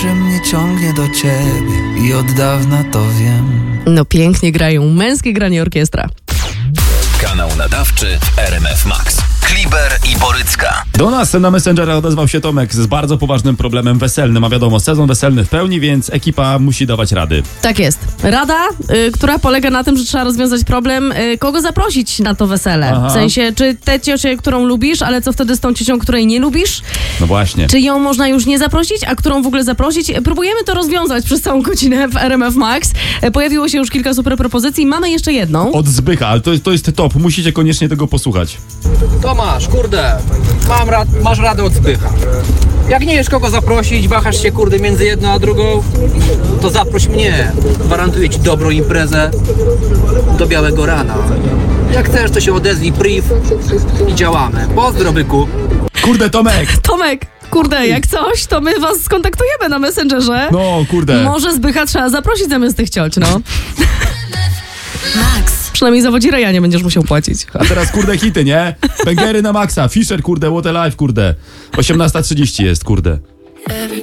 że mnie ciągnie do ciebie i od dawna to wiem. No pięknie grają Męskie Granie Orkiestra. Kanał nadawczy w RMF Max. Kliber i Borycka. Do nas na Messengera odezwał się Tomek z bardzo poważnym problemem weselnym. A wiadomo, sezon weselny w pełni, więc ekipa musi dawać rady. Tak jest. Rada, która polega na tym, że trzeba rozwiązać problem, kogo zaprosić na to wesele. Aha. W sensie, czy tę ciocię, którą lubisz, ale co wtedy z tą ciocią, której nie lubisz? No właśnie. Czy ją można już nie zaprosić, a którą w ogóle zaprosić? Próbujemy to rozwiązać przez całą godzinę w RMF Max. Pojawiło się już kilka super propozycji. Mamy jeszcze jedną. Od Zbycha, ale to jest top. Musicie koniecznie tego posłuchać. Tomasz, kurde, masz radę od Zbycha. Jak nie wiesz kogo zaprosić, wahasz się kurde między jedną a drugą, to zaproś mnie. Gwarantuję ci dobrą imprezę do białego rana. Jak chcesz, to się odezwij priv i działamy. Pozdro, byku. Kurde, Tomek! Tomek, kurde, jak coś, to my was skontaktujemy na Messengerze. No, kurde. Może Zbycha trzeba zaprosić zamiast tych cioć, no. Max. Przynajmniej za wodzirę nie będziesz musiał płacić. A teraz, kurde, hity, nie? Bęgery na maksa. Fisher, kurde, What a Life, kurde. 18:30 jest, kurde.